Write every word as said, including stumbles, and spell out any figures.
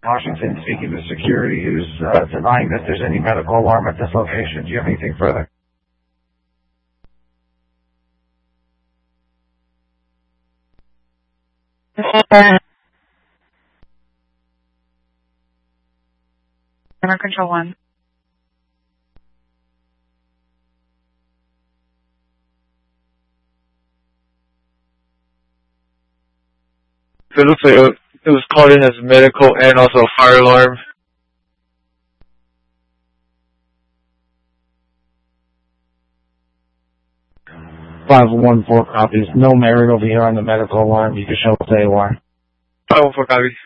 Washington speaking to security who's uh, denying that there's any medical alarm at this location. Do you have anything further? Center Control one. So it looks like it it was called in as medical and also a fire alarm. five one four copies. No merit over here on the medical alarm. You can show us A O R. five one four copy.